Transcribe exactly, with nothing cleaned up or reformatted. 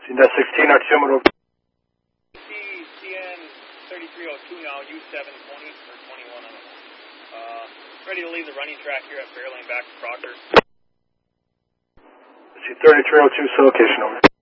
That's sixteen, R T M over. C N thirty-three oh two now, U seven twenty or twenty-one, I don't know. Uh, ready to leave the running track here at Fairlane back to Proctor. C thirty-three oh two, location over.